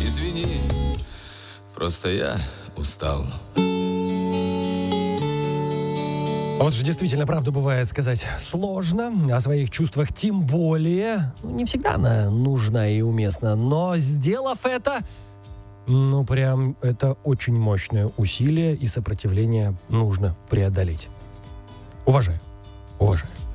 Извини, просто я устал. Вот же действительно, правду бывает сказать сложно, о своих чувствах тем более. Не всегда она нужна и уместна, но сделав это, прям это очень мощное усилие и сопротивление нужно преодолеть. Уважаю.